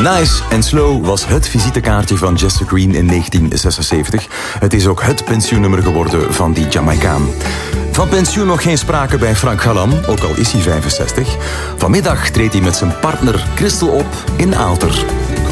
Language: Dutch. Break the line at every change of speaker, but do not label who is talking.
Nice and Slow was het visitekaartje van Jester Green in 1976. Het is ook het pensioennummer geworden van die Jamaicaan. Van pensioen nog geen sprake bij Frank Galan, ook al is hij 65. Vanmiddag treedt hij met zijn partner Christel op in Aalter.